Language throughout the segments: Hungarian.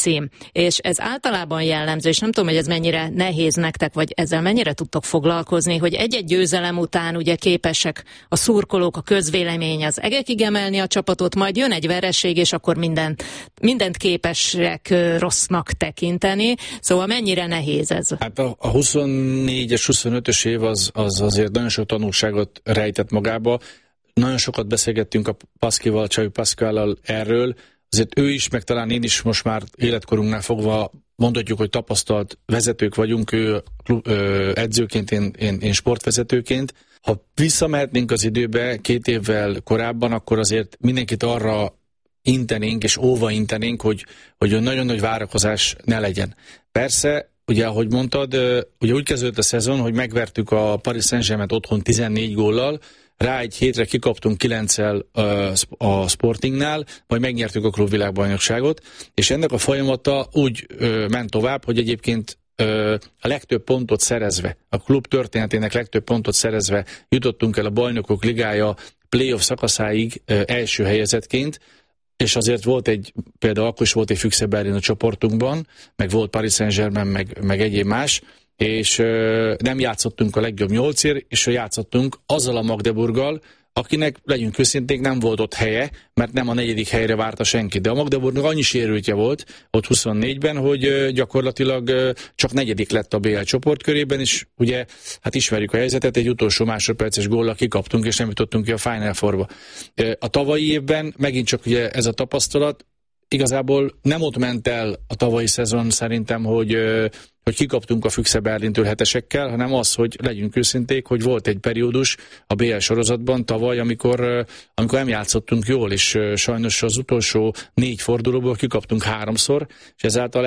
cím, és ez általában jellemző, és nem tudom, hogy ez mennyire nehéz nektek, vagy ezzel mennyire tudtok foglalkozni, hogy egy-egy győzelem után ugye képesek a szurkolók, a közvélemény az egekig emelni a csapatot, majd jön egy vereség, és akkor mindent képesek rossznak tekinteni. Szóval mennyire nehéz ez? Hát a 24-es, 25-ös év az azért nagyon sok tanulságot rejtett magába. Nagyon sokat beszélgettünk a Paszkival, Csabi Pascallal erről. Azért ő is, meg talán én is most már életkorunknál fogva mondhatjuk, hogy tapasztalt vezetők vagyunk, ő edzőként, én sportvezetőként. Ha visszamehetnénk az időbe 2 évvel korábban, akkor azért mindenkit arra intenénk és óva intenénk, hogy nagyon nagy várakozás ne legyen. Persze, ugye, ahogy mondtad, ugye úgy kezdődött a szezon, hogy megvertük a Paris Saint-Germaint otthon 14 góllal, rá egy hétre kikaptunk 9-el a Sportingnál, majd megnyertük a klubvilágbajnokságot, és ennek a folyamata úgy ment tovább, hogy egyébként a legtöbb pontot szerezve, a klub történetének legtöbb pontot szerezve jutottunk el a Bajnokok Ligája playoff szakaszáig első helyezettként, és azért például akkor is volt egy Füchse Berlin a csoportunkban, meg volt Paris Saint-Germain, meg egyéb más, és nem játszottunk a legjobb 8-ért, és játszottunk azzal a Magdeburggal, akinek, legyünk őszinték, nem volt ott helye, mert nem a 4. helyre várta senki. De a Magdeburgnak annyi sérültje volt ott 24-ben, hogy gyakorlatilag csak 4. lett a BL csoportkörében, és ugye, hát ismerjük a helyzetet, egy utolsó másodperces góllal kikaptunk, és nem jutottunk ki a Final Fourba. A tavalyi évben megint csak ugye ez a tapasztalat, igazából nem ott ment el a tavalyi szezon szerintem, hogy kikaptunk a Füchse Berlintől 7-esekkel, hanem az, hogy legyünk őszinték, hogy volt egy periódus a BL sorozatban tavaly, amikor nem játszottunk jól, és sajnos az utolsó 4 fordulóból kikaptunk 3-szor, és ezáltal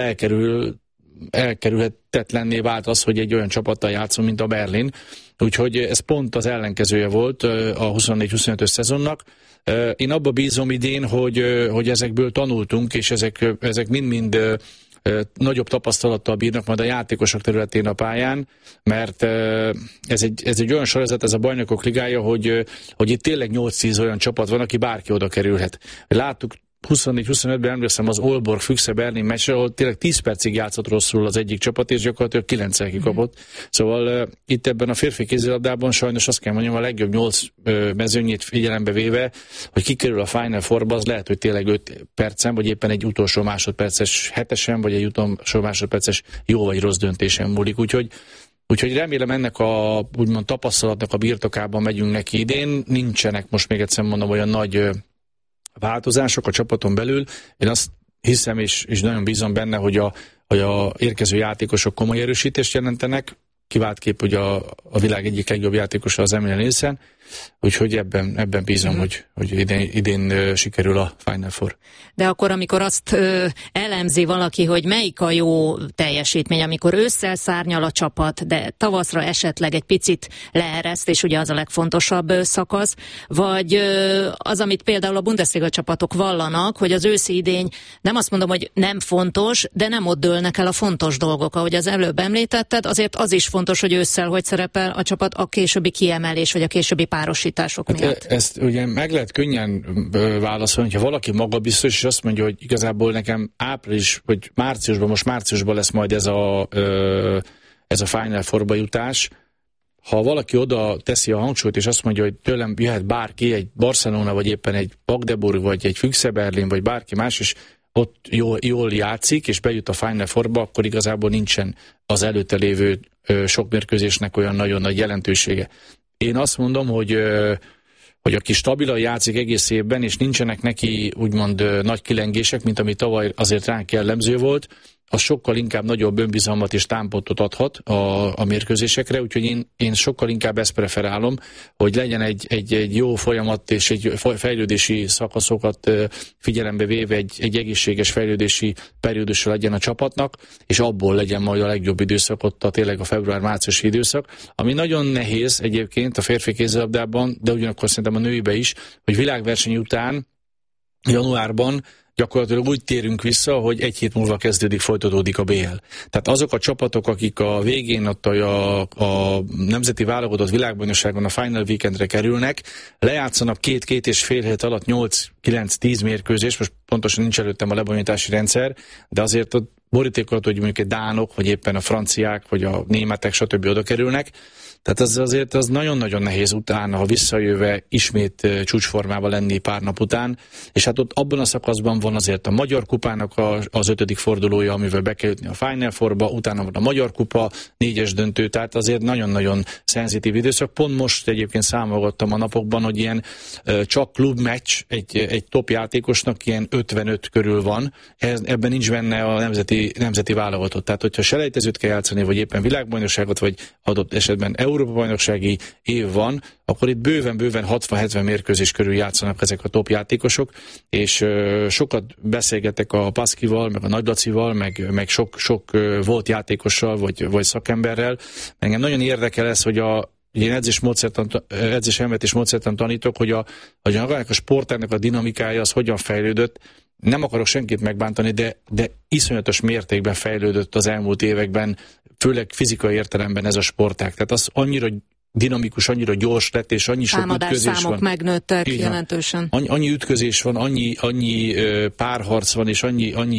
elkerülhetetlenné vált az, hogy egy olyan csapattal játszom, mint a Berlin. Úgyhogy ez pont az ellenkezője volt a 24-25-ös szezonnak. Én abba bízom idén, hogy ezekből tanultunk, és ezek mind-mind nagyobb tapasztalattal bírnak majd a játékosok területén a pályán, mert ez egy olyan sorozat, ez a Bajnokok Ligája, hogy itt tényleg 8-10 olyan csapat van, aki bárki oda kerülhet. Láttuk 24-25-ben, emlékszem az Aalborg Füchse Berlin meccsre, ahol tényleg 10 percig játszott rosszul az egyik csapat, és gyakorlatilag 9-el kikapott. Szóval itt ebben a férfi kézilabdában sajnos azt kell mondjam, a legjobb 8 mezőnyét figyelembe véve, hogy kikerül a Final Fourba, az lehet, hogy tényleg 5 percen, vagy éppen egy utolsó másodperces 7-esen, vagy egy utolsó másodperces jó vagy rossz döntésen múlik. Úgyhogy remélem ennek a úgymond tapasztalatnak a birtokában megyünk neki idén. Nincsenek most még egyszer mondom olyan nagy változások a csapaton belül. Én azt hiszem, és nagyon bízom benne, hogy a érkező játékosok komoly erősítést jelentenek, kiváltképp, hogy a világ egyik legjobb játékosa az Emil Nielsen, úgyhogy ebben bízom, hogy idén sikerül a Final Four. De akkor, amikor azt elemzi valaki, hogy melyik a jó teljesítmény, amikor ősszel szárnyal a csapat, de tavaszra esetleg egy picit leereszt, és ugye az a legfontosabb szakasz, vagy az, amit például a Bundesliga csapatok vallanak, hogy az őszi idény, nem azt mondom, hogy nem fontos, de nem ott dőlnek el a fontos dolgok, ahogy az előbb említetted, azért az is fontos, hogy ősszel hogy szerepel a csapat a későbbi kiemelés, vagy a későbbi párosítások miatt. Ezt ugye meg lehet könnyen válaszolni, ha valaki magabiztos, és azt mondja, hogy igazából nekem április, vagy márciusban lesz majd ez a Final Fourba jutás. Ha valaki oda teszi a hangsúlyt, és azt mondja, hogy tőlem jöhet bárki, egy Barcelona, vagy éppen egy Magdeburg, vagy egy Füchse Berlin, vagy bárki más, és ott jól játszik, és bejut a Final Fourba, akkor igazából nincsen az előtte lévő sok mérkőzésnek olyan nagyon nagy jelentősége. Én azt mondom, hogy aki stabilan játszik egész évben, és nincsenek neki úgymond nagy kilengések, mint ami tavaly azért ránk jellemző volt, az sokkal inkább nagyobb önbizalmat és támpontot adhat a mérkőzésekre, úgyhogy én sokkal inkább ezt preferálom, hogy legyen egy jó folyamat és egy fejlődési szakaszokat figyelembe véve egy egészséges fejlődési periódusra legyen a csapatnak, és abból legyen majd a legjobb időszak, ott tényleg a február-márciusi időszak, ami nagyon nehéz egyébként a férfi kézilabdában, de ugyanakkor szerintem a nőibe is, hogy világverseny után januárban gyakorlatilag úgy térünk vissza, hogy egy hét múlva folytatódik a BL. Tehát azok a csapatok, akik a végén ott a nemzeti válogatott világbajnokságon a Final Weekendre kerülnek, lejátszanak 2-2,5 hét alatt 8-9-10 mérkőzés, most pontosan nincs előttem a lebonyolítási rendszer, de azért ott borítékolt, hogy mondjuk egy dánok, vagy éppen a franciák, vagy a németek, stb. Oda kerülnek. Tehát az nagyon-nagyon nehéz utána, ha visszajöve ismét csúcsformában lenni pár nap után, és hát ott abban a szakaszban van azért a Magyar Kupának az 5. fordulója, amivel be kell jutni a Final Fourba, utána van a Magyar Kupa, 4-es döntő, tehát azért nagyon-nagyon szenzitív időszak. Pont most egyébként számolgattam a napokban, hogy ilyen csak klubmeccs egy top játékosnak ilyen 55 körül van, ebben nincs benne a nemzeti válogatott. Tehát, hogyha selejtezőt kell játszani, vagy éppen világbajnokságot, vagy adott esetben Európa-bajnoksági év van, akkor itt bőven 60-70 mérkőzés körül játszanak ezek a top játékosok, és sokat beszélgetek a Paszkival, meg a Nagy Lacival, meg sok volt játékossal, vagy szakemberrel. Engem nagyon érdekel ez, hogy én edzés és módszertan tanítok, hogy a sportágnak a dinamikája az hogyan fejlődött. Nem akarok senkit megbántani, de iszonyatos mértékben fejlődött az elmúlt években, főleg fizikai értelemben ez a sportág. Tehát az annyira dinamikus, annyira gyors lett, és annyi sok ütközés van. Megnőttek jelentősen. Annyi ütközés van, annyi párharc van, és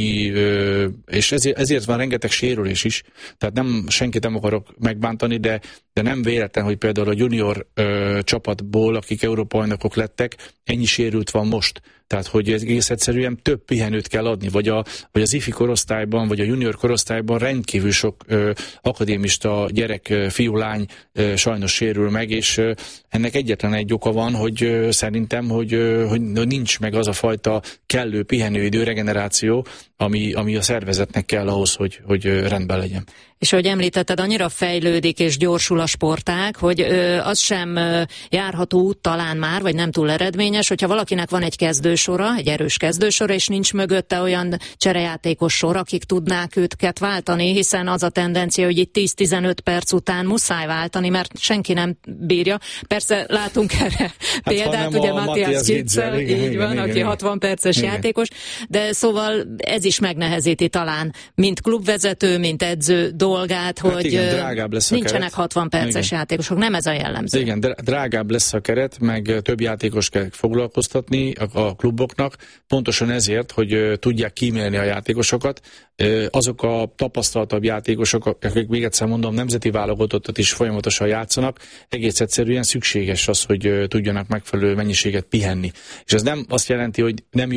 és ezért van rengeteg sérülés is. Tehát senkit nem akarok megbántani, de nem véletlen, hogy például a junior csapatból, akik Európa-bajnokok lettek, ennyi sérült van most. Tehát, hogy egész egyszerűen több pihenőt kell adni, vagy az ifi korosztályban, vagy a junior korosztályban rendkívül sok akadémista gyerek, fiú-lány sajnos sérül meg, és ennek egyetlen egy oka van, hogy szerintem, hogy nincs meg az a fajta kellő pihenőidő, regeneráció, ami a szervezetnek kell ahhoz, hogy rendben legyen. És ahogy említetted, annyira fejlődik és gyorsul a sportág, hogy az sem járható út talán már, vagy nem túl eredményes, hogyha valakinek van egy kezdősora, egy erős kezdősora, és nincs mögötte olyan cserejátékos sor, akik tudnák őket váltani, hiszen az a tendencia, hogy itt 10-15 perc után muszáj váltani, mert senki nem bírja. Persze látunk erre példát, ugye Matthias Gitzel, így van, aki 60 perces játékos, de szóval ez is megnehezíti talán, mint klubvezető, mint edző dolgát, hogy igen, nincsenek 60 perces játékosok, nem ez a jellemző. Igen, drágább lesz a keret, meg több játékos kell foglalkoztatni a kluboknak, pontosan ezért, hogy tudják kímélni a játékosokat. Azok a tapasztaltabb játékosok, akik még egyszer mondom, nemzeti válogatottat is folyamatosan játszanak, egész egyszerűen szükséges az, hogy tudjanak megfelelő mennyiséget pihenni. És ez nem azt jelenti, hogy nem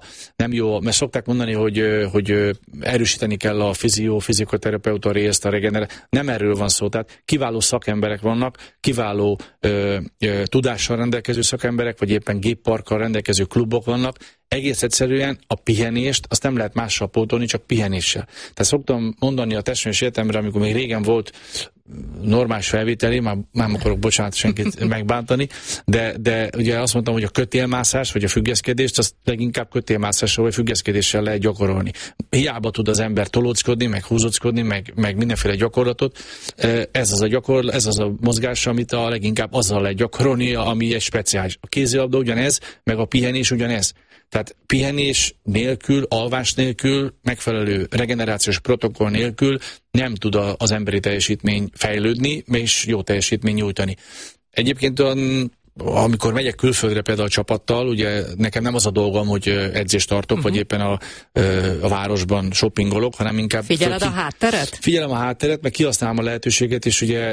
jó, mert szokták mondani, hogy erősíteni kell a fizikoterapeuta részt, a regenerációt. Nem erről van szó, tehát kiváló szakemberek vannak, kiváló tudással rendelkező szakemberek, vagy éppen gépparkkal rendelkező klubok vannak. Egész egyszerűen a pihenést, azt nem lehet mással pótolni, csak pihenéssel. Tehát szoktam mondani a testvérem életemre, amikor még régen volt normális felvételi, már nem akarok senkit megbántani, de ugye azt mondtam, hogy a kötélmászás, vagy a függeszkedést, azt leginkább kötélmászással, vagy függeszkedéssel lehet gyakorolni. Hiába tud az ember tolóckodni, meg húzóckodni, meg mindenféle gyakorlatot. Ez az a mozgás, amit a leginkább azzal lehet gyakorolni, ami egy speciális. A kézilabda ugyanez, meg a pihenés ugyanez. Tehát pihenés nélkül, alvás nélkül, megfelelő regenerációs protokoll nélkül nem tud az emberi teljesítmény fejlődni, és jó teljesítmény nyújtani. Egyébként amikor megyek külföldre például a csapattal, ugye nekem nem az a dolgom, hogy edzést tartok, vagy éppen a városban shoppingolok, hanem inkább... Figyeled a hátteret? Figyelem a hátteret, meg kihasználom a lehetőséget, és ugye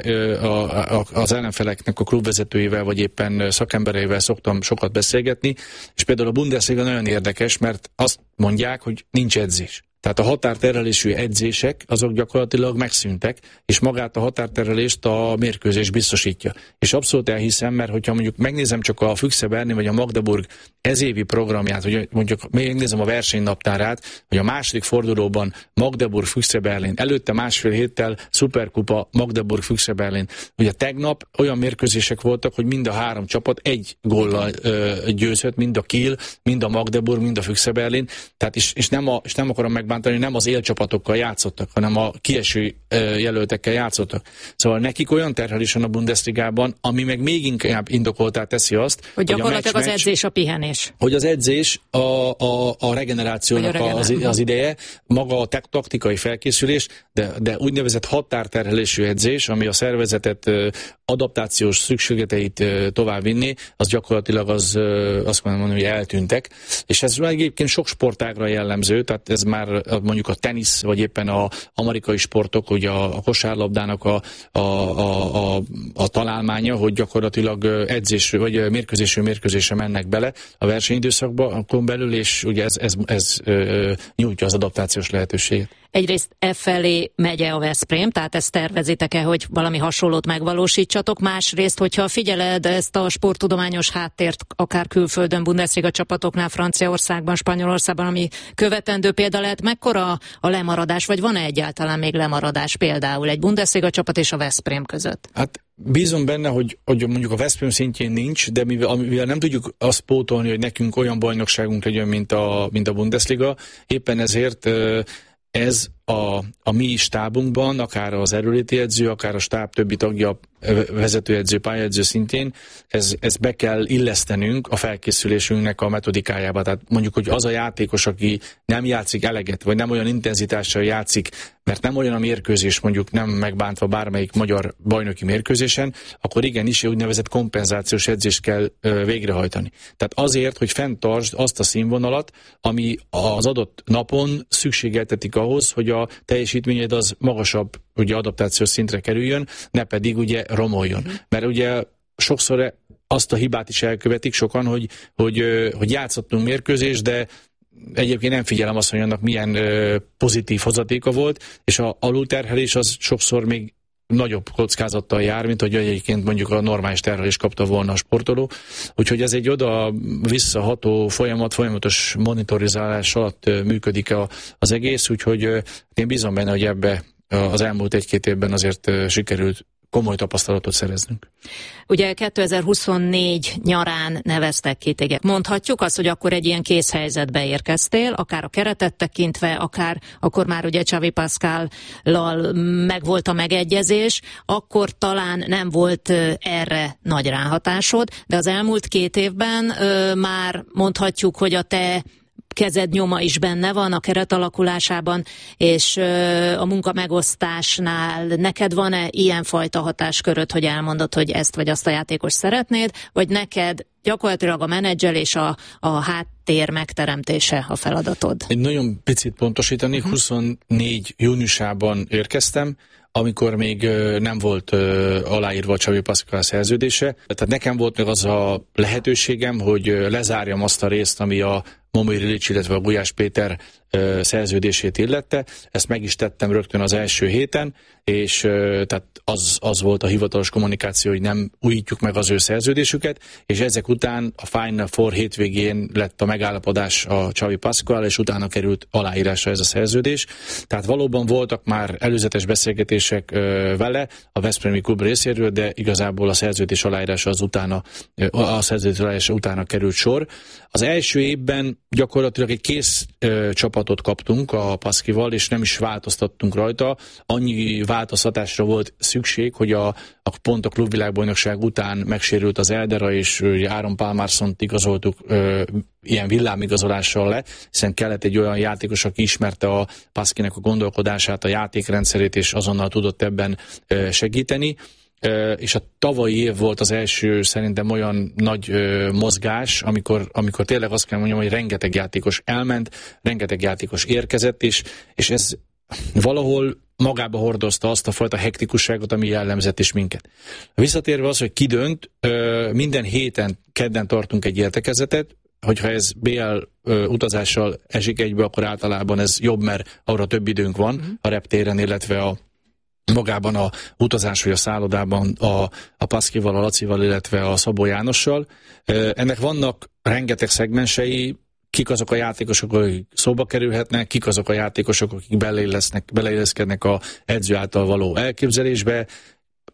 az ellenfeleknek a klubvezetőivel, vagy éppen szakembereivel szoktam sokat beszélgetni, és például a Bundesliga nagyon érdekes, mert azt mondják, hogy nincs edzés. Tehát a határterelésű edzések, azok gyakorlatilag megszűntek, és magát a határterelést a mérkőzés biztosítja. És abszolút elhiszem, mert hogyha mondjuk megnézem csak a Füchse Berlin vagy a Magdeburg ezévi programját, vagy mondjuk megnézem a versenynaptárát, hogy a második fordulóban Magdeburg Füchse Berlin, előtte másfél héttel Szuperkupa Magdeburg Füchse Berlin. Ugye tegnap olyan mérkőzések voltak, hogy mind a három csapat egy góllal győzött, mind a Kiel, mind a Magdeburg, mind a Füchse Berlin. Tehát és nem akarom megbántani megbántani, hogy nem az élcsapatokkal játszottak, hanem a kieső jelöltekkel játszottak. Szóval nekik olyan terhelés van a Bundesligában, ami meg még inkább indokoltá teszi azt, hogy gyakorlatilag az edzés a pihenés. Hogy az edzés a regenerációnak az ideje, maga a taktikai felkészülés, de úgynevezett határterhelésű edzés, ami a szervezetet adaptációs szükségleteit továbbvinni, az gyakorlatilag azt mondom, hogy eltűntek. És ez egyébként sok sportágra jellemző, tehát ez már mondjuk a tenisz, vagy éppen az amerikai sportok, hogy a kosárlabdának a találmánya, hogy gyakorlatilag edzésről, vagy mérkőzésre mennek bele a versenyidőszakba, akkor belül, és ugye ez nyújtja az adaptációs lehetőséget. Egyrészt felé megy a Veszprém, tehát ezt tervezitek-e, hogy valami hasonlót megvalósítsatok? Másrészt, hogyha figyeled ezt a sporttudományos háttért, akár külföldön, Bundesliga csapatoknál, Franciaországban, Spanyolországban, ami követendő példa lehet, mekkora a lemaradás, vagy van-e egyáltalán még lemaradás például egy Bundesliga csapat és a Veszprém között? Hát bízom benne, hogy mondjuk a Veszprém szintjén nincs, de mivel nem tudjuk azt pótolni, hogy nekünk olyan bajnokságunk legyen, mint a Bundesliga, éppen ezért ez a mi stábunkban, akár az erőléti edző, akár a stáb többi tagja, vezetőedző, pályaedző szintén, ez be kell illesztenünk a felkészülésünknek a metodikájába. Tehát mondjuk, hogy az a játékos, aki nem játszik eleget, vagy nem olyan intenzitással játszik, mert nem olyan a mérkőzés, mondjuk nem megbántva bármelyik magyar bajnoki mérkőzésen, akkor igenis úgynevezett kompenzációs edzést kell végrehajtani. Tehát azért, hogy fenntartsd azt a színvonalat, ami az adott napon szükségeltetik ahhoz, hogy a teljesítményed az magasabb ugye adaptációs szintre kerüljön, ne pedig ugye romoljon. Mert ugye sokszor azt a hibát is elkövetik sokan, hogy játszottunk mérkőzést, de egyébként nem figyelem azt, hogy annak milyen pozitív hozatéka volt, és a alulterhelés az sokszor még nagyobb kockázattal jár, mint hogy egyébként mondjuk a normális terhelést kapta volna a sportoló. Úgyhogy ez egy oda visszaható folyamatos monitorizálás alatt működik az egész, úgyhogy én bízom benne, hogy ebbe az elmúlt 1-2 évben azért sikerült komoly tapasztalatot szereznünk. Ugye 2024 nyarán neveztek ki téged. Mondhatjuk azt, hogy akkor egy ilyen készhelyzetbe érkeztél, akár a keretet tekintve, akár akkor már ugye Xavi Pascallal megvolt a megegyezés, akkor talán nem volt erre nagy ráhatásod, de az elmúlt 2 évben már mondhatjuk, hogy a te kezed nyoma is benne van a keret alakulásában, és a munka megosztásnál neked van-e ilyenfajta hatásköröd, hogy elmondod, hogy ezt vagy azt a játékos szeretnéd, vagy neked gyakorlatilag a menedzselés, a háttér megteremtése a feladatod? Egy nagyon picit pontosítani, 24 júniusában érkeztem, amikor még nem volt aláírva a Xavi Pascal szerződése. Tehát nekem volt meg az a lehetőségem, hogy lezárjam azt a részt, ami a Momir Ilic, illetve a Gulyás Péter szerződését illette. Ezt meg is tettem rögtön az első héten, és tehát az volt a hivatalos kommunikáció, hogy nem újítjuk meg az ő szerződésüket, és ezek után a Final Four hétvégén lett a megállapodás a Xavi Pascal, és utána került aláírásra ez a szerződés. Tehát valóban voltak már előzetes beszélgetések vele a Veszprémi klub részéről, de igazából a szerződés aláírása utána került sor. Az első évben gyakorlatilag egy kész csapatot kaptunk a Paszkival, és nem is változtattunk rajta. Annyi változtatásra volt szükség, hogy pont a klubvilágbajnokság után megsérült az Eldera, és Áron Pálmárszont igazoltuk ilyen villámigazolással le, hiszen kellett egy olyan játékos, aki ismerte a Paszkinek a gondolkodását, a játékrendszerét, és azonnal tudott ebben segíteni. És a tavalyi év volt az első szerintem olyan nagy mozgás, amikor tényleg azt kell mondjam, hogy rengeteg játékos elment, rengeteg játékos érkezett, és ez valahol magába hordozta azt a fajta hektikusságot, ami jellemzett is minket. Visszatérve az, hogy ki dönt, minden héten kedden tartunk egy értekezletet, hogyha ez BL utazással esik egybe, akkor általában ez jobb, mert arra több időnk van a reptéren, illetve magában a utazás vagy a szállodában a Paszkival, a Lacival, illetve a Szabó Jánossal. Ennek vannak rengeteg szegmensei, kik azok a játékosok, akik szóba kerülhetnek, kik azok a játékosok, akik beleilleszkednek az edző által való elképzelésbe.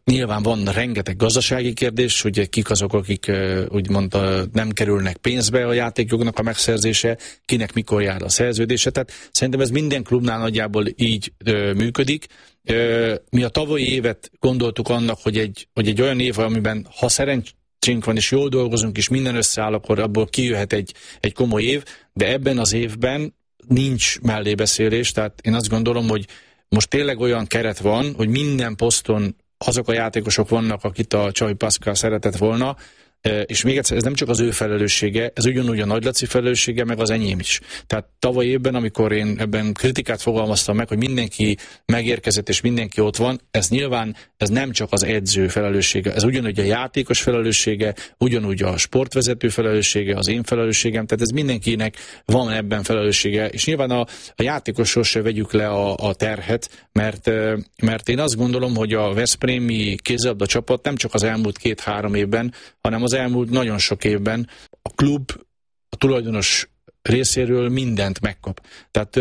Nyilván van rengeteg gazdasági kérdés, ugye kik azok, akik úgymond nem kerülnek pénzbe a játékjognak a megszerzése, kinek mikor jár a szerződése. Tehát szerintem ez minden klubnál nagyjából így működik. Mi a tavalyi évet gondoltuk annak, hogy egy olyan év, amiben ha szerencsénk van és jól dolgozunk és minden összeáll, akkor abból kijöhet egy komoly év, de ebben az évben nincs mellébeszélés, tehát én azt gondolom, hogy most tényleg olyan keret van, hogy minden poszton azok a játékosok vannak, akit a Xavi Pascual szeretett volna, és még egyszer, ez nem csak az ő felelőssége, ez ugyanúgy a Nagy Laci felelőssége, meg az enyém is. Tehát tavaly évben, amikor én ebben kritikát fogalmaztam meg, hogy mindenki megérkezett és mindenki ott van, ez nyilván ez nem csak az edző felelőssége, ez ugyanúgy a játékos felelőssége, ugyanúgy a sportvezető felelőssége, az én felelősségem, tehát ez mindenkinek van ebben felelőssége, és nyilván a játékosról se vegyük le a terhet, mert én azt gondolom, hogy a veszprémi kézilabda csapat nem csak az elmúlt 2-3 évben, hanem az elmúlt nagyon sok évben a klub, a tulajdonos részéről mindent megkap. Tehát,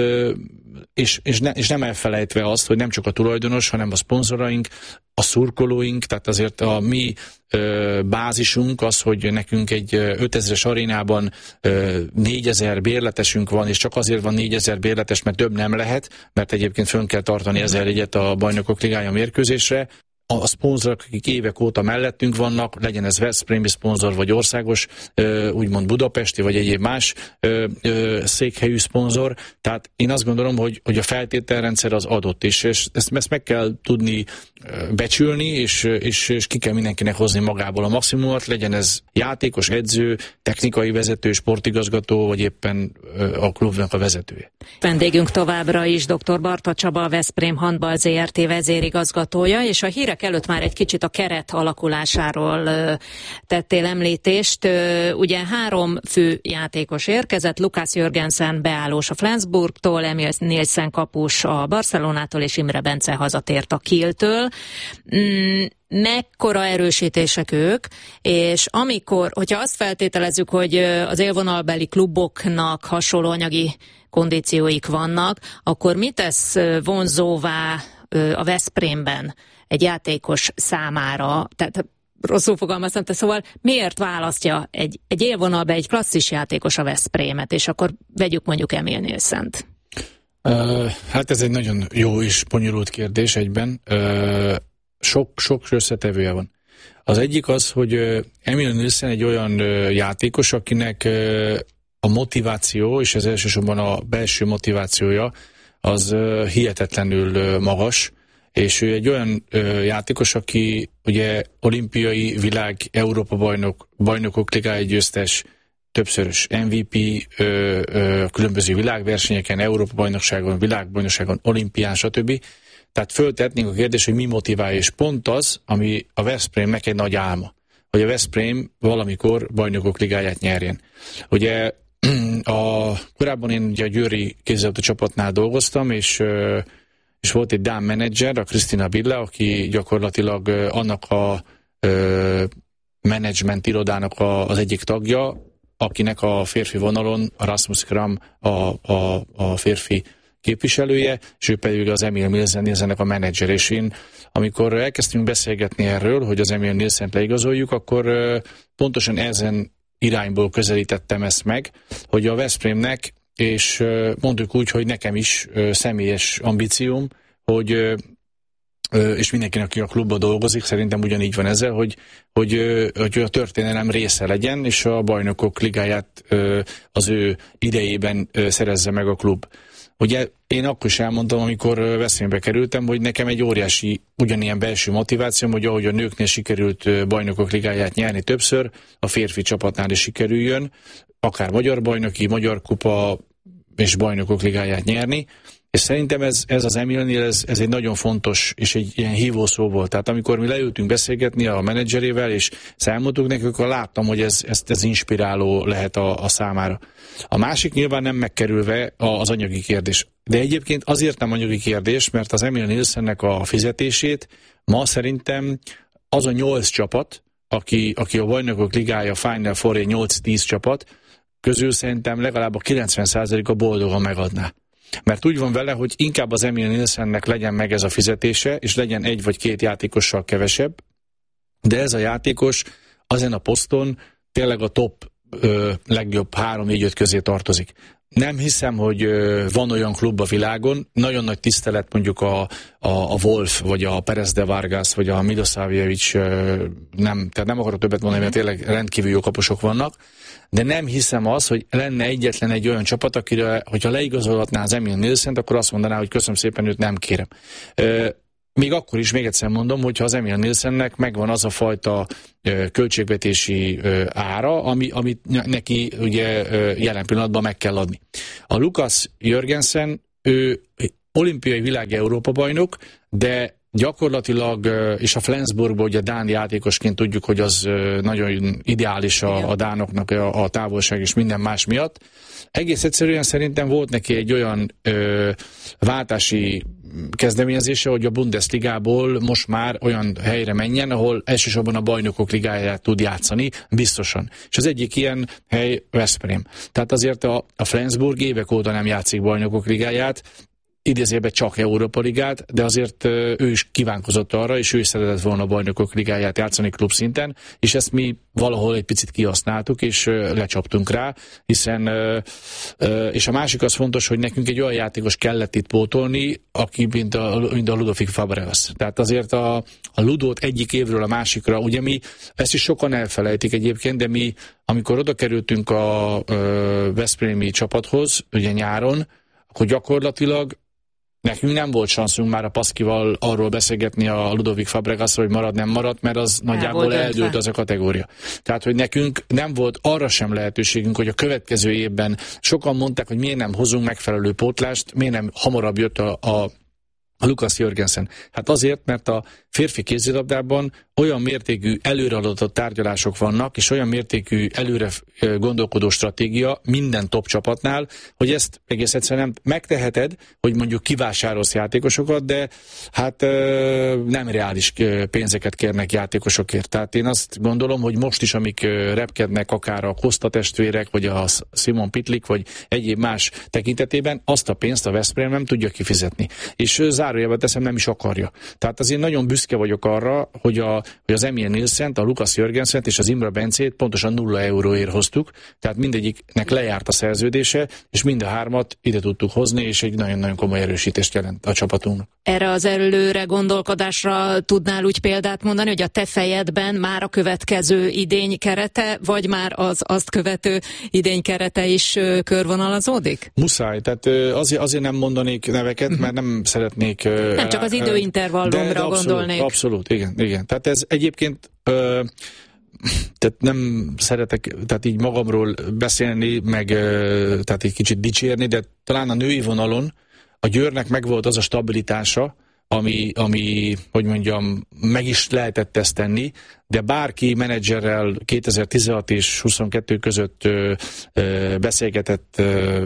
és nem elfelejtve azt, hogy nem csak a tulajdonos, hanem a szponzoraink, a szurkolóink, tehát azért a mi bázisunk az, hogy nekünk egy 5000-es arénában 4000 bérletesünk van, és csak azért van 4000 bérletes, mert több nem lehet, mert egyébként fönn kell tartani 1000 jegyet a Bajnokok Ligája mérkőzésre. A szponzorok, akik évek óta mellettünk vannak, legyen ez veszprémi szponzor, vagy országos, úgymond budapesti, vagy egyéb más székhelyű szponzor. Tehát én azt gondolom, hogy a feltételrendszer az adott is, és ezt meg kell tudni becsülni, és ki kell mindenkinek hozni magából a maximumot, legyen ez játékos, edző, technikai vezető, sportigazgató, vagy éppen a klubnak a vezetője. Vendégünk továbbra is dr. Barta Csaba, a Veszprém Handball Zrt. Vezérigazgatója, és a hírek előtt már egy kicsit a keret alakulásáról tettél említést. Ugye 3 fő játékos érkezett, Lukács Jörgensen beállós a Flensburgtól, Emil Nielsen kapus a Barcelonától, és Imre Bence hazatért a Kieltől. Mekkora erősítések ők, és hogyha azt feltételezzük, hogy az élvonalbeli kluboknak hasonló anyagi kondícióik vannak, akkor mit tesz vonzóvá a Veszprémben egy játékos számára? Tehát rosszul fogalmaztam, szóval miért választja egy élvonalban egy klasszis játékos a Veszprémet, és akkor vegyük mondjuk Emil Nielsent? Hát ez egy nagyon jó és bonyolult kérdés egyben. Sok összetevője van. Az egyik az, hogy Emil Nielsen egy olyan játékos, akinek a motiváció, és ez elsősorban a belső motivációja, az hihetetlenül magas, és ő egy olyan játékos, aki ugye olimpiai, világ, Európa-bajnokok ligája győztes, többszörös MVP, különböző világversenyeken, Európa-bajnokságon, világbajnokságon, olimpián, stb. Tehát föltetnénk a kérdést, hogy mi motiválja, és pont az, ami a Veszprémnek egy nagy álma, hogy a Veszprém valamikor bajnokok ligáját nyerjen. Ugye korábban én ugye a győri kézilabda csapatnál dolgoztam, és volt egy dán menedzser, a Krisztina Bille, aki gyakorlatilag annak a menedzsment irodának az egyik tagja, akinek a férfi vonalon a Rasmus Kram a férfi képviselője, és ő pedig az Emil Nielsennek a menedzser. És én, amikor elkezdtünk beszélgetni erről, hogy az Emil Nielsent leigazoljuk, akkor pontosan ezen irányból közelítettem ezt meg, hogy a Veszprémnek, és mondjuk úgy, hogy nekem is személyes ambícióm, hogy és mindenkinek, aki a klubban dolgozik, szerintem ugyanígy van ezzel, hogy a történelem része legyen, és a bajnokok ligáját az ő idejében szerezze meg a klub. Ugye én akkor is elmondtam, amikor Veszprémbe kerültem, hogy nekem egy óriási ugyanilyen belső motivációm, hogy ahogy a nőknél sikerült bajnokok ligáját nyerni többször, a férfi csapatnál is sikerüljön, akár magyar bajnoki, magyar kupa és bajnokok ligáját nyerni. És szerintem ez az Emilnél ez egy nagyon fontos és egy ilyen hívószó volt. Tehát amikor mi leültünk beszélgetni a menedzserével, és számoltuk nekik, akkor láttam, hogy ez inspiráló lehet a számára. A másik nyilván nem megkerülve az anyagi kérdés. De egyébként azért nem anyagi kérdés, mert az Emil Nielsennek a fizetését ma szerintem az a 8 csapat, aki a bajnokok ligája Final Four 8-10 csapat, közül szerintem legalább a 90%-a boldogan megadná. Mert úgy van vele, hogy inkább az Emil Nielsennek legyen meg ez a fizetése, és legyen 1 vagy 2 játékossal kevesebb, de ez a játékos ezen a poszton tényleg a top legjobb 3-4-5 közé tartozik. Nem hiszem, hogy van olyan klub a világon, nagyon nagy tisztelet mondjuk a Wolf, vagy a Perez de Vargas, vagy a Milosavljevic, tehát nem akarok többet mondani, mert tényleg rendkívül jó kaposok vannak, de nem hiszem az, hogy lenne egyetlen egy olyan csapat, akire, hogyha leigazolhatná az Emil Nielsent, akkor azt mondaná, hogy köszönöm szépen, őt nem kérem. Még akkor is, még egyszer mondom, hogyha az Emil Nielsennek megvan az a fajta költségvetési ára, amit neki ugye jelen pillanatban meg kell adni. A Lukas Jörgensen, ő olimpiai világ Európa bajnok, de gyakorlatilag, és a Flensburgban ugye dán játékosként tudjuk, hogy az nagyon ideális a dánoknak a távolság és minden más miatt. Egész egyszerűen szerintem volt neki egy olyan váltási kezdeményezése, hogy a Bundesligából most már olyan helyre menjen, ahol elsősorban a bajnokok ligáját tud játszani, biztosan. És az egyik ilyen hely Veszprém. Tehát azért a Flensburg évek óta nem játszik bajnokok ligáját, idézőjelben csak Európa ligát, de azért ő is kívánkozott arra, és ő is szeretett volna a bajnokok ligáját játszani klubszinten, és ezt mi valahol egy picit kihasználtuk, és lecsaptunk rá, hiszen, és a másik az fontos, hogy nekünk egy olyan játékos kellett itt pótolni, aki mint a Ludovic Fabregas. Tehát azért a Ludót egyik évről a másikra, ugye mi, ezt is sokan elfelejtik egyébként, de mi, amikor oda kerültünk a veszprémi csapathoz, ugye nyáron, akkor gyakorlatilag nekünk nem volt szanszunk már a Paszkival arról beszélgetni a Ludovic Fabregasról, hogy marad, nem marad, mert az nagyjából eldőlt az a kategória. Tehát, hogy nekünk nem volt arra sem lehetőségünk, hogy a következő évben sokan mondták, hogy miért nem hozunk megfelelő pótlást, miért nem hamarabb jött a Lukas Jörgensen. Hát azért, mert a férfi kézilabdában olyan mértékű előreadott tárgyalások vannak, és olyan mértékű előre gondolkodó stratégia minden top csapatnál, hogy ezt egész egyszerűen nem megteheted, hogy mondjuk kivásárolsz játékosokat, de hát nem reális pénzeket kérnek játékosokért. Tehát én azt gondolom, hogy most is, amik repkednek akár a Costa testvérek, vagy a Simon Pitlick, vagy egyéb más tekintetében, azt a pénzt a Veszprém nem tudja kifizetni. És zárójelben teszem, nem is akarja. Tehát azért nagyon büszke vagyok arra, hogy az Emil Nielsent, a Lukas Jörgensent és az Imre Bencét pontosan 0 euróért hoztuk, tehát mindegyiknek lejárt a szerződése, és mind a hármat ide tudtuk hozni, és egy nagyon-nagyon komoly erősítést jelent a csapatunknak. Erre az előre gondolkodásra tudnál úgy példát mondani, hogy a te fejedben már a következő idény kerete, vagy már az azt követő idény kerete is körvonalazódik? Muszáj, tehát azért nem mondanék neveket, mert nem szeretnék... Nem csak az időintervallumra gondolnék. Abszolút, igen. Tehát ez egyébként... tehát nem szeretek tehát így magamról beszélni, meg tehát egy kicsit dicsérni, de talán a női vonalon a Győrnek megvolt az a stabilitása, ami, hogy mondjam, meg is lehetett ezt tenni, de bárki menedzserrel 2016 és 22 között beszélgetett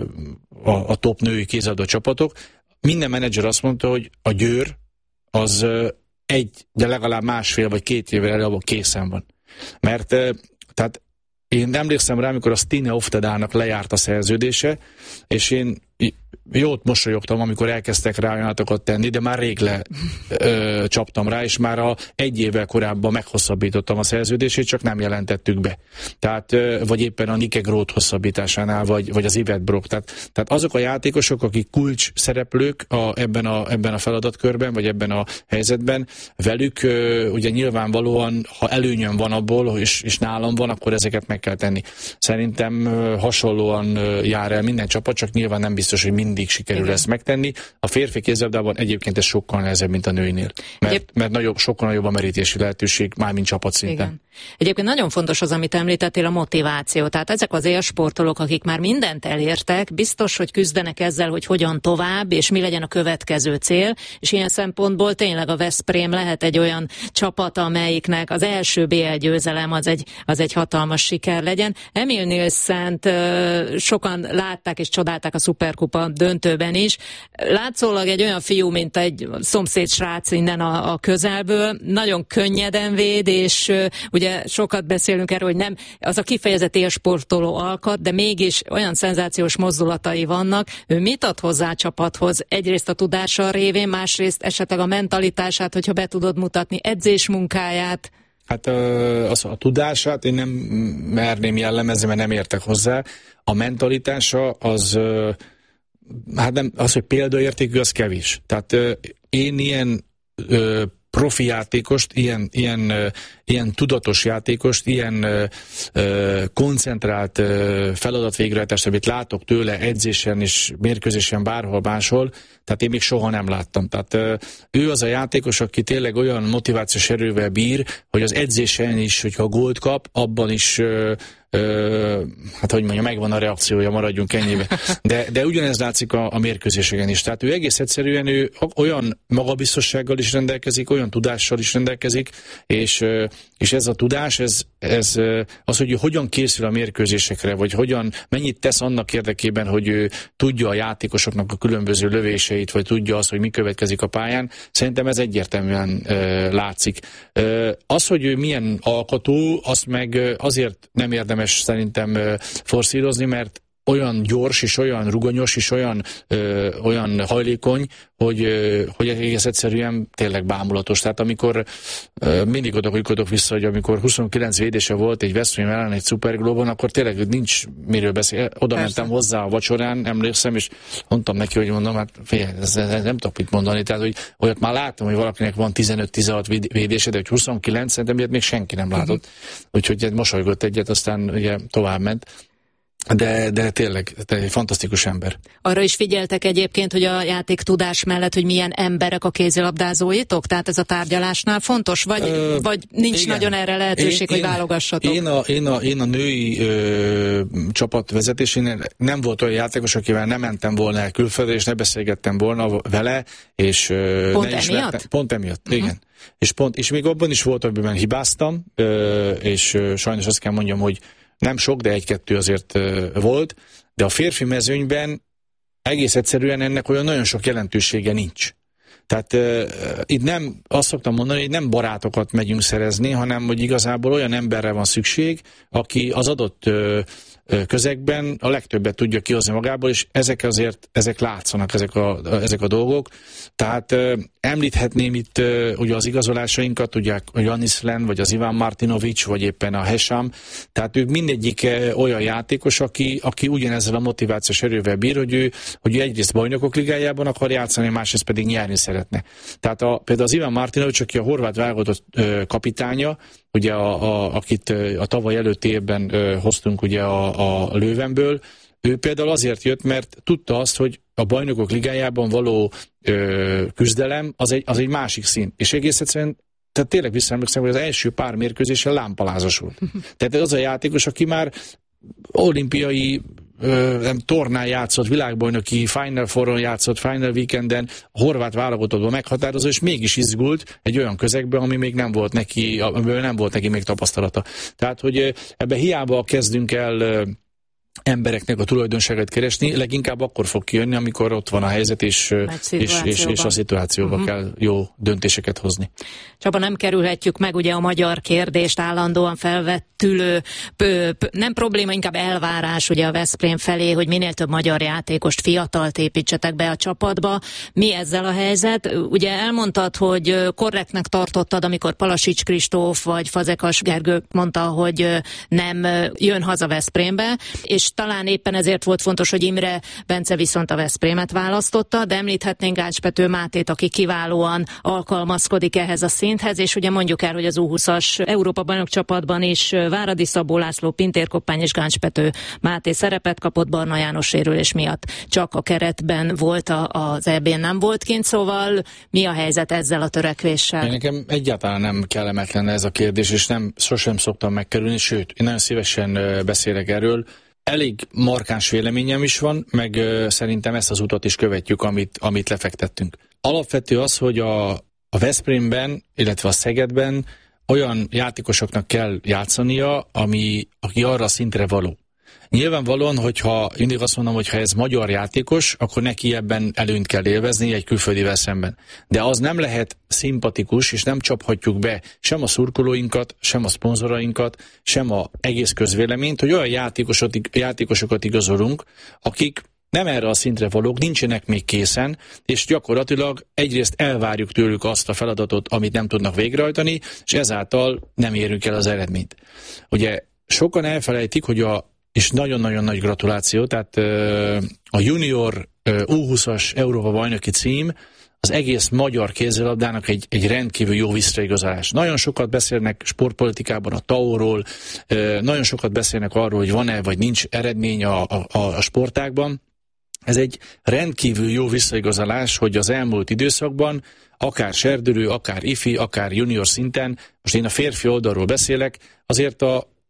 a top női kézilabda csapatok, minden menedzser azt mondta, hogy a Győr az de legalább 1,5 vagy 2 évvel előbb készen van. Mert tehát én emlékszem rá, amikor a Stine Oftedának lejárt a szerződése, és én jót mosolyogtam, amikor elkezdtek rá ajánlatokat tenni, de már rég csaptam rá, és már egy évvel korábban meghosszabbítottam a szerződését, csak nem jelentettük be. Tehát, vagy éppen a Nike Groth hosszabbításánál, vagy az Yvette Brock. Tehát azok a játékosok, akik kulcs szereplők ebben a feladatkörben, vagy ebben a helyzetben, velük ugye nyilvánvalóan, ha előnyöm van abból, és nálam van, akkor ezeket meg kell tenni. Szerintem hasonlóan jár el minden csapat, csak nyilván nem biztos, hogy mindig sikerül ezt megtenni. A férfi kézilabdában egyébként ez sokkal nehezebb, mint a nőinél. Mert sokkal nagyobb a merítési lehetőség, mármint csapatszinten. Igen. Egyébként nagyon fontos az, amit említettél, a motiváció. Tehát ezek az élsportolók, akik már mindent elértek, biztos, hogy küzdenek ezzel, hogy hogyan tovább, és mi legyen a következő cél, és ilyen szempontból tényleg a Veszprém lehet egy olyan csapat, amelyiknek az első BL győzelem az egy hatalmas siker legyen. Emil Nielsent sokan látták és csodálták a Szuperkupa döntőben is. Látszólag egy olyan fiú, mint egy szomszéd srác innen a közelből, nagyon könnyeden véd, és ugye sokat beszélünk erről, hogy nem az a kifejezett élsportoló alkat, de mégis olyan szenzációs mozdulatai vannak. Ő mit ad hozzá a csapathoz? Egyrészt a tudása révén, másrészt esetleg a mentalitását, hogyha be tudod mutatni, edzés munkáját. Hát a tudását én nem merném jellemezni, mert nem értek hozzá. A mentalitása az, hát nem, az, hogy példaértékű, az kevés. Tehát én ilyen profi játékost, ilyen tudatos játékost, ilyen koncentrált feladatvégrehajtást, amit látok tőle edzésen és mérkőzésen bárhol máshol, tehát én még soha nem láttam. Tehát ő az a játékos, aki tényleg olyan motivációs erővel bír, hogy az edzésen is, hogyha gólt kap, abban is hát hogy mondjam, megvan a reakciója, maradjunk ennyibe. De ugyanez látszik a mérkőzéseken is. Tehát ő egész egyszerűen olyan magabiztossággal is rendelkezik, olyan tudással is rendelkezik, és ez a tudás, ez az, hogy ő hogyan készül a mérkőzésekre, vagy mennyit tesz annak érdekében, hogy ő tudja a játékosoknak a különböző lövéseit, vagy tudja azt, hogy mi következik a pályán. Szerintem ez egyértelműen látszik. Az, hogy ő milyen alkotó, azt meg azért nem érdemes szerintem forszírozni, mert olyan gyors, és olyan rugonyos, és olyan hajlékony, hogy egész egyszerűen tényleg bámulatos. Tehát amikor mindig odakodok vissza, hogy amikor 29 védése volt egy West Brom ellen egy Superglobon, akkor tényleg nincs miről beszélni. Oda mentem hozzá a vacsorán, emlékszem, és mondtam neki, hogy mondom, hát figyelj, ez nem tudok mit mondani. Tehát, hogy olyat már láttam, hogy valakinek van 15-16 védése, de hogy 29, szerintem ilyet még senki nem látott. Úgyhogy mosolygott egyet, aztán ugye tovább ment. De tényleg egy fantasztikus ember. Arra is figyeltek egyébként, hogy a játék tudás mellett, hogy milyen emberek a kézilabdázóitok? Tehát ez a tárgyalásnál fontos? Vagy nincs igen. Nagyon erre lehetőség, hogy válogassatok? Én a női csapat vezetésénél nem volt olyan játékos, akivel nem mentem volna el külföldre, és ne beszélgettem volna vele, és Pont emiatt, igen. És még abban is volt, amiben hibáztam, és sajnos azt kell mondjam, hogy nem sok, de egy-kettő azért volt, de a férfi mezőnyben egész egyszerűen ennek olyan nagyon sok jelentősége nincs. Tehát itt nem, azt szoktam mondani, hogy nem barátokat megyünk szerezni, hanem hogy igazából olyan emberre van szükség, aki az adott közegben a legtöbbet tudja kihozni magából, és ezek látszanak, ezek a dolgok. Tehát említhetném itt ugye az igazolásainkat, ugye a Janis Len, vagy az Ivan Martinovic, vagy éppen a Hesham, tehát ők mindegyik olyan játékos, aki ugyanezzel a motivációs erővel bír, hogy ő egyrészt bajnokok ligájában akar játszani, másrészt pedig nyerni szeretne. Tehát például az Ivan Martinovic, aki a horvát válogatott kapitánya, ugye akit a tavaly előtti évben hoztunk ugye a Löwenből, ő például azért jött, mert tudta azt, hogy a bajnokok ligájában való küzdelem az egy másik szín. És egész egyszerűen, tehát tényleg visszaemlékszem, hogy az első pár mérkőzésen lámpalázas volt. Tehát az a játékos, aki már olimpiai tornán játszott, világbajnoki Final Fouron játszott, Final Weekenden, a horvát válogatottban meghatározó, és mégis izgult egy olyan közegben, amiben nem volt neki még tapasztalata. Tehát, hogy ebbe hiába kezdünk el embereknek a tulajdonságát keresni, leginkább akkor fog kijönni, amikor ott van a helyzet, és a szituációban kell jó döntéseket hozni. Csaba, nem kerülhetjük meg ugye a magyar kérdést, állandóan felvettülő, nem probléma, inkább elvárás ugye a Veszprém felé, hogy minél több magyar játékost, fiatalt építsetek be a csapatba. Mi ezzel a helyzet? Ugye elmondtad, hogy korrektnek tartottad, amikor Palasics Kristóf vagy Fazekas Gergő mondta, hogy nem jön haza Veszprémbe, és talán éppen ezért volt fontos, hogy Imre Bence viszont a Veszprémet választotta, de említhetnénk Gács-Pető Mátét, aki kiválóan alkalmazkodik ehhez a szinthez, és ugye mondjuk el, hogy az U20-as Európa-bajnok csapatban is Váradi Szabó László, Pintér Koppány és Gács-Pető Máté szerepet kapott, Barna János sérülés miatt csak a keretben volt, az EB-n nem volt kint, szóval mi a helyzet ezzel a törekvéssel? Nekem egyáltalán nem kellemetlen ez a kérdés, és sosem szoktam megkerülni, sőt, én nagyon szívesen beszélek erről. Elég markáns véleményem is van, meg szerintem ezt az utat is követjük, amit lefektettünk. Alapvető az, hogy a Veszprémben, illetve a Szegedben olyan játékosoknak kell játszania, aki arra a szintre való. Nyilvánvalóan, hogyha mindig azt mondom, hogy ha ez magyar játékos, akkor neki ebben előnyt kell élvezni egy külföldivel szemben. De az nem lehet szimpatikus, és nem csaphatjuk be sem a szurkolóinkat, sem a szponzorainkat, sem az egész közvéleményt, hogy olyan játékosokat igazolunk, akik nem erre a szintre valók, nincsenek még készen, és gyakorlatilag egyrészt elvárjuk tőlük azt a feladatot, amit nem tudnak végrehajtani, és ezáltal nem érünk el az eredményt. Ugye sokan elfelejtik, hogy és nagyon-nagyon nagy gratuláció, tehát a junior U20-as Európa bajnoki cím az egész magyar kézilabdának egy rendkívül jó visszaigazolás. Nagyon sokat beszélnek sportpolitikában a TAO-ról, nagyon sokat beszélnek arról, hogy van-e vagy nincs eredmény a sportágban. Ez egy rendkívül jó visszaigazolás, hogy az elmúlt időszakban akár serdülő, akár ifi, akár junior szinten, most én a férfi oldalról beszélek, azért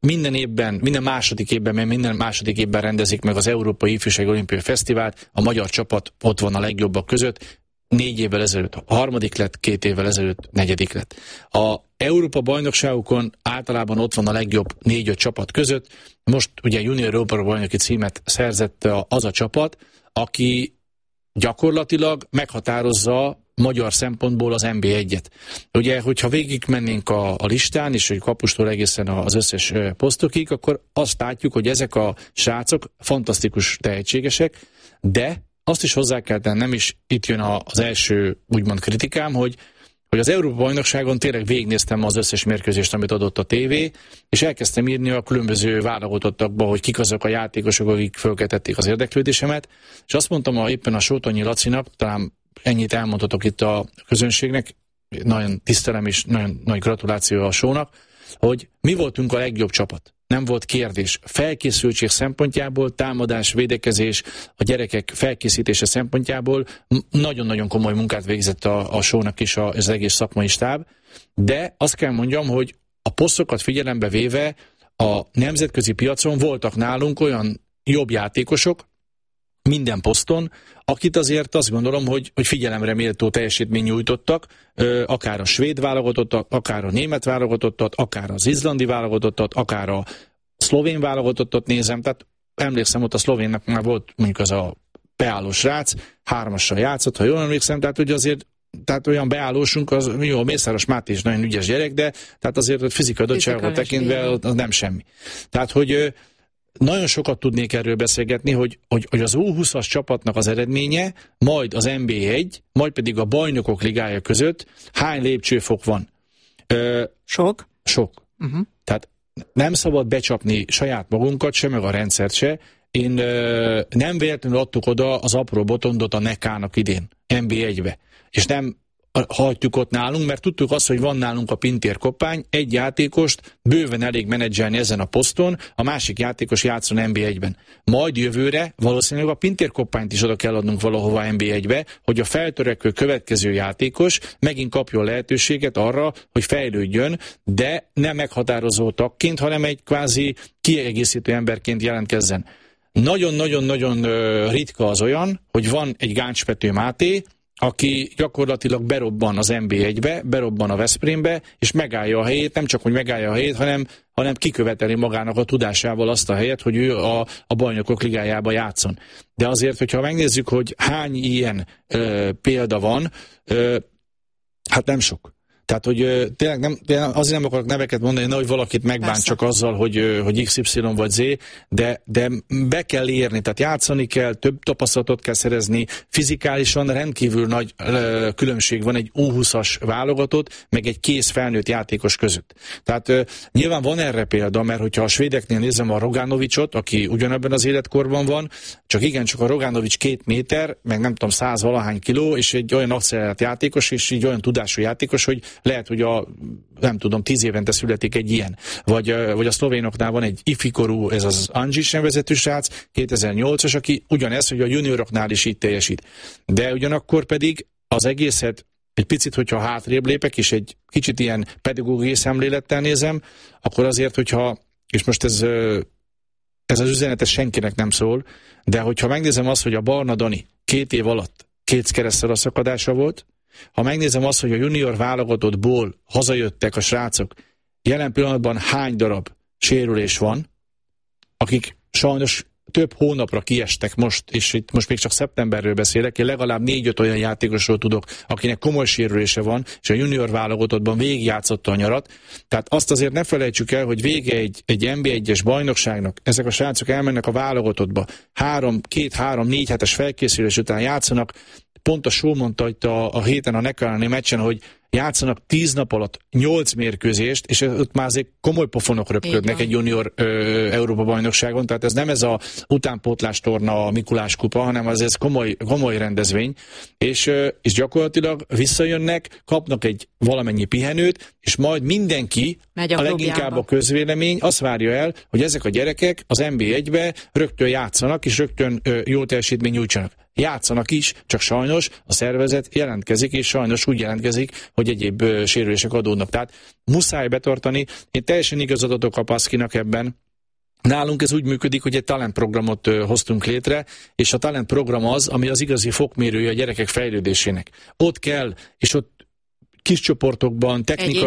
minden második évben rendezik meg az Európai Ifjúsági Olimpiai Fesztivált, a magyar csapat ott van a legjobbak között, 4 évvel ezelőtt 3. lett, 2 évvel ezelőtt 4. lett. A Európa bajnokságokon általában ott van a legjobb 4-5 csapat között, most ugye junior Európa bajnoki címet szerzett az a csapat, aki gyakorlatilag meghatározza magyar szempontból az NB1-et. Ugye, hogyha végigmennénk a listán, és hogy kapustól egészen az összes posztokig, akkor azt látjuk, hogy ezek a srácok fantasztikus tehetségesek, de azt is hozzá kell tennem, és itt jön az első úgymond kritikám, hogy az Európa-bajnokságon tényleg végignéztem az összes mérkőzést, amit adott a tévé, és elkezdtem írni a különböző válogatottakba, hogy kik azok a játékosok, akik fölkeltették az érdeklődésemet, és azt mondtam éppen a Sótonyi Lacinak, talán ennyit elmondhatok itt a közönségnek, nagyon tisztelem és nagyon nagy gratuláció a Sónak, hogy mi voltunk a legjobb csapat. Nem volt kérdés. Felkészültség szempontjából, támadás, védekezés, a gyerekek felkészítése szempontjából nagyon-nagyon komoly munkát végzett a Sónak is az egész szakmai stáb, de azt kell mondjam, hogy a posztokat figyelembe véve a nemzetközi piacon voltak nálunk olyan jobb játékosok, minden poszton, akit azért azt gondolom, hogy figyelemre méltó teljesítmény nyújtottak, akár a svéd válogatottat, akár a német válogatottat, akár az izlandi válogatottat, akár a szlovén válogatottat nézem, tehát emlékszem, ott a szlovénnak már volt mondjuk az a beálló srác, 3-assal játszott, ha jól emlékszem, tehát hogy azért olyan beállósunk, az jó, a Mészáros Máté is nagyon ügyes gyerek, de tehát azért, hogy fizikai adottságokat tekintve az nem semmi. Tehát, hogy nagyon sokat tudnék erről beszélgetni, hogy az U20-as csapatnak az eredménye, majd az NB1, majd pedig a Bajnokok Ligája között hány lépcsőfok van. Sok? Sok. Tehát nem szabad becsapni saját magunkat se, meg a rendszert se. Én nem véletlenül adtuk oda az apró botondot a Nekának idén, NB1-be. És nem hagyjuk ott nálunk, mert tudtuk azt, hogy van nálunk a Pintér Koppány, egy játékost bőven elég menedzselni ezen a poszton, a másik játékos játszon NB1-ben. Majd jövőre valószínűleg a Pintér Koppányt is oda kell adnunk valahova NB1-be, hogy a feltörekvő következő játékos megint kapjon lehetőséget arra, hogy fejlődjön, de nem meghatározó tagként, hanem egy kvázi kiegészítő emberként jelentkezzen. Nagyon-nagyon-nagyon ritka az olyan, hogy van egy Gáncspető Máté, aki gyakorlatilag berobban az NB1-be, berobban a Veszprémbe, és megállja a helyét, nem csak, hogy megállja a helyét, hanem kiköveteli magának a tudásával azt a helyet, hogy ő a Bajnokok Ligájába játszon. De azért, hogyha megnézzük, hogy hány ilyen példa van, hát nem sok. Tehát, hogy tényleg azért nem akarok neveket mondani, nehogy valakit megbántsak azzal, hogy XY vagy Z, de be kell érni, tehát játszani kell, több tapasztalatot kell szerezni, fizikálisan rendkívül nagy különbség van egy U20-as válogatott, meg egy kész felnőtt játékos között. Tehát nyilván van erre példa, mert hogyha a svédeknél nézem a Roganovicsot, aki ugyanebben az életkorban van, csak a Roganovics 2 méter, meg nem tudom 100 valahány kiló, és egy olyan accelerált játékos, és így olyan tudású játékos, hogy lehet, hogy 10 évente születik egy ilyen. Vagy a szlovénoknál van egy ifikorú, ez az Angic nevezetű srác, 2008-as, aki ugyanez, hogy a junioroknál is így teljesít. De ugyanakkor pedig az egészet egy picit, hogyha hátrébb lépek, és egy kicsit ilyen pedagógiai szemlélettel nézem, akkor azért, és most ez az üzenet senkinek nem szól, de hogyha megnézem azt, hogy a Barna Dani 2 év alatt 2 keresztül a szakadása volt, ha megnézem azt, hogy a junior válogatottból hazajöttek a srácok, jelen pillanatban hány darab sérülés van, akik sajnos több hónapra kiestek most, és itt most még csak szeptemberről beszélek, én legalább 4-5 olyan játékosról tudok, akinek komoly sérülése van, és a junior válogatottban végigjátszotta a nyarat. Tehát azt azért ne felejtsük el, hogy vége egy NB1-es bajnokságnak, ezek a srácok elmennek a válogatottba, 2-3-4 hetes felkészülés után játszanak. Pont a Show mondta itt a héten a Nekarani meccsen, hogy játszanak 10 nap alatt 8 mérkőzést, és ott már azért komoly pofonok röpködnek egy junior Európa-bajnokságon, tehát ez nem ez a utánpótlás torna, a Mikulás kupa, hanem ez komoly rendezvény, és gyakorlatilag visszajönnek, kapnak egy valamennyi pihenőt, és majd mindenki, a leginkább a közvélemény azt várja el, hogy ezek a gyerekek az NB1-be rögtön játszanak, és rögtön jó teljesítményt nyújtsanak. Játszanak is, csak sajnos a szervezet jelentkezik, és sajnos úgy jelentkezik, hogy egyéb sérülések adódnak. Tehát muszáj betartani. Én teljesen igazat adok a Paszkinak ebben. Nálunk ez úgy működik, hogy egy talentprogramot hoztunk létre, és a talentprogram az, ami az igazi fokmérője a gyerekek fejlődésének. Ott kell, és ott kis csoportokban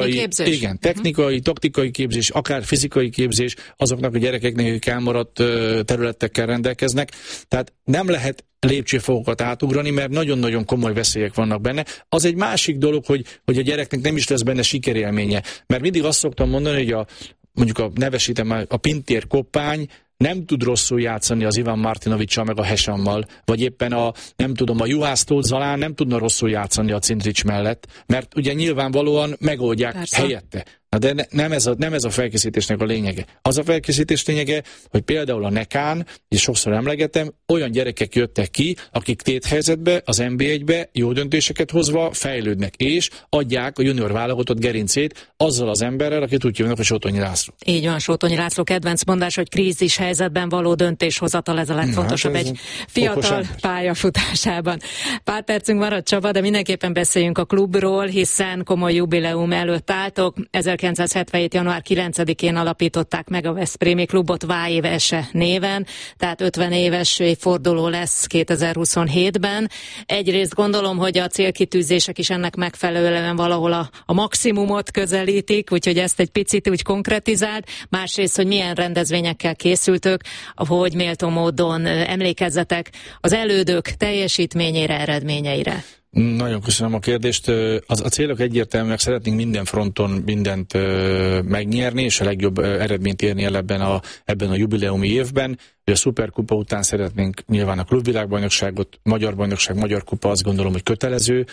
technikai, taktikai képzés, akár fizikai képzés azoknak a gyerekeknek, akik elmaradt területekkel rendelkeznek. Tehát nem lehet lépcsőfokokat átugrani, mert nagyon-nagyon komoly veszélyek vannak benne. Az egy másik dolog, hogy a gyereknek nem is lesz benne sikerélménye. Mert mindig azt szoktam mondani, hogy mondjuk nevesítem a Pintér Koppány nem tud rosszul játszani az Ivan Martinovics-sal meg a Hesammal, vagy éppen a Juhász Tóth Zalán nem tudna rosszul játszani a Cintrics mellett, mert ugye nyilvánvalóan megoldják helyette. De nem ez a felkészítésnek a lényege. Az a felkészítés lényege, hogy például a Nekán, és sokszor emlegetem, olyan gyerekek jöttek ki, akik téthelyzetbe, az NB1-be jó döntéseket hozva fejlődnek, és adják a junior válogatott gerincét azzal az emberrel, akit úgy hívnak, hogy Sótonyi László. Így van, Sótonyi László kedvenc mondás, hogy krízis helyzetben való döntéshozatal, ez a legfontosabb egy fiatal pályafutásában. Pár percünk maradt, Csaba, de mindenképpen beszéljünk a klubról, hiszen komoly jubileum előtt álltok. 1977. január 9-én alapították meg a Veszprémi klubot Vájévese néven, tehát 50 éves évforduló lesz 2027-ben. Egyrészt gondolom, hogy a célkitűzések is ennek megfelelően valahol a maximumot közelítik, úgyhogy ezt egy picit úgy konkretizált. Másrészt, hogy milyen rendezvényekkel készültök, hogy méltó módon emlékezzetek az elődök teljesítményére, eredményeire. Nagyon köszönöm a kérdést. A célok egyértelműek, szeretnénk minden fronton mindent megnyerni, és a legjobb eredményt érni el ebben a jubileumi évben. A Szuperkupa után szeretnénk nyilván a klubvilágbajnokságot, Magyar Bajnokság, Magyar Kupa, azt gondolom, hogy kötelező,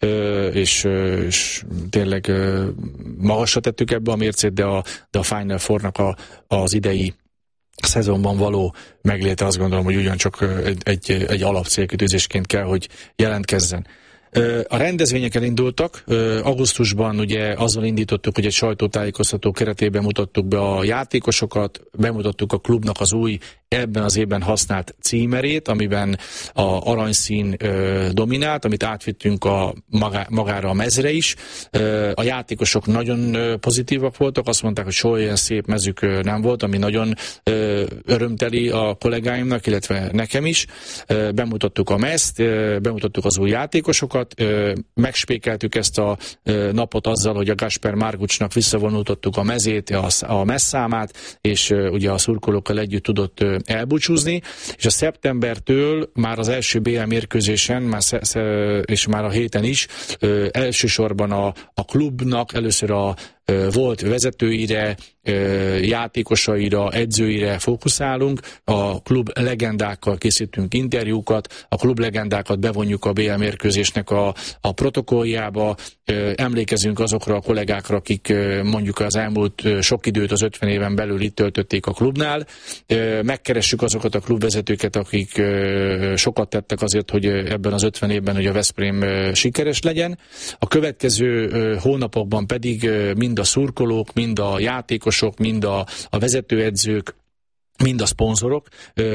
és tényleg magasra tettük ebbe a mércét, de a Final Four-nak az idei szezonban való megléte, azt gondolom, hogy ugyancsak egy alapcélkitűzésként kell, hogy jelentkezzen. A rendezvények elindultak, augusztusban ugye azzal indítottuk, hogy egy sajtótájékoztató keretében mutattuk be a játékosokat, bemutattuk a klubnak az új, ebben az évben használt címerét, amiben a aranyszín dominált, amit átvittünk magára a mezre is. A játékosok nagyon pozitívak voltak, azt mondták, hogy soha ilyen szép mezük nem volt, ami nagyon örömteli a kollégáimnak, illetve nekem is. Bemutattuk a mezt, bemutattuk az új játékosokat, megspékeltük ezt a napot azzal, hogy a Gasper Margucsnak visszavonultattuk a mezét, a messzámát, és ugye a szurkolókkal együtt tudott elbúcsúzni, és a szeptembertől már az első BL mérkőzésen, és már a héten is, elsősorban a klubnak először volt vezetőire, játékosaira, edzőire fókuszálunk, a klub legendákkal készítünk interjúkat, a klub legendákat bevonjuk a BL mérkőzésnek a protokolljába, emlékezünk azokra a kollégákra, akik mondjuk az elmúlt sok időt az 50 éven belül itt töltötték a klubnál, megkeressük azokat a klubvezetőket, akik sokat tettek azért, hogy ebben az 50 évben hogy a Veszprém sikeres legyen. A következő hónapokban pedig mind a szurkolók, mind a játékosok, mind a vezetőedzők, mind a szponzorok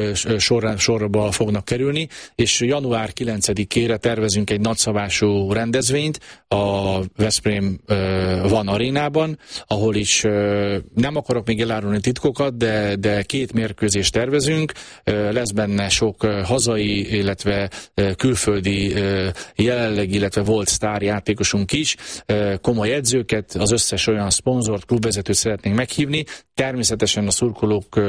sorba fognak kerülni, és január 9-ére tervezünk egy nagyszabású rendezvényt a Veszprém Van Arénában, ahol is nem akarok még elárulni titkokat, de 2 mérkőzést tervezünk, lesz benne sok hazai, illetve külföldi jelenleg, illetve volt sztárjátékosunk is, komoly edzőket, az összes olyan szponzort, klubvezetőt szeretnénk meghívni, természetesen a szurkolók nagy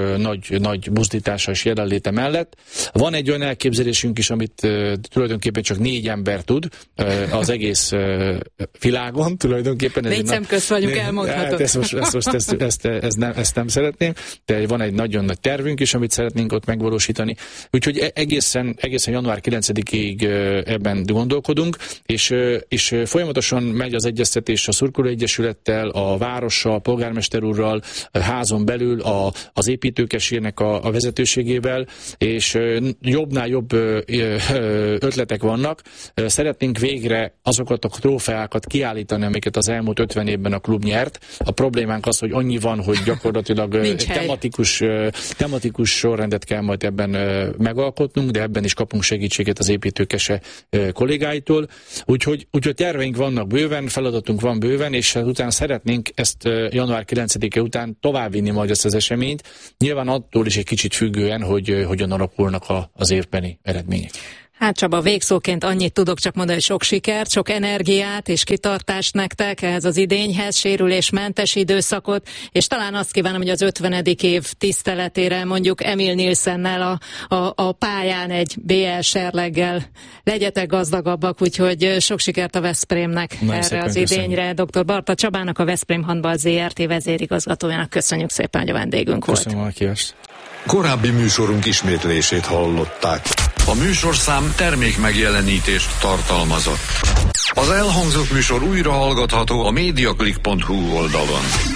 nagy buzdítása és jelenléte mellett. Van egy olyan elképzelésünk is, amit tulajdonképpen csak 4 ember tud az egész világon tulajdonképpen. 4 szemközt vagyunk, elmondhatod. Ezt nem szeretném, de van egy nagyon nagy tervünk is, amit szeretnénk ott megvalósítani. Úgyhogy egészen január 9-ig ebben gondolkodunk, és folyamatosan megy az egyeztetés a szurkolóegyesülettel, a várossal, a polgármester úrral, házon belül, az építőkesérnek a vezetőségével, és jobbnál jobb ötletek vannak. Szeretnénk végre azokat a trófeákat kiállítani, amiket az elmúlt 50 évben a klub nyert. A problémánk az, hogy annyi van, hogy gyakorlatilag tematikus sorrendet kell majd ebben megalkotnunk, de ebben is kapunk segítséget az építőkese kollégáitól. Úgyhogy terveink vannak bőven, feladatunk van bőven, és utána szeretnénk ezt január 9-e után továbbvinni majd ezt az eseményt. Nyilván attól is egy kicsit függően, hogy hogyan alakulnak az évbeni eredmények. Hát Csaba, végszóként annyit tudok csak mondani, hogy sok sikert, sok energiát és kitartást nektek ehhez az idényhez, sérülésmentes időszakot, és talán azt kívánom, hogy az 50. év tiszteletére mondjuk Emil Nilssennel a pályán egy BL serleggel legyetek gazdagabbak, úgyhogy sok sikert a Veszprémnek erre az idényre. Dr. Barta Csabának, a Veszprém Handball ZRT vezérigazgatójának köszönjük szépen, hogy a vendégünk volt. Köszönöm a kívást. Korábbi műsorunk ismétlését hallották. A műsorszám termékmegjelenítést tartalmazott. Az elhangzott műsor újra hallgatható a mediaclick.hu oldalon.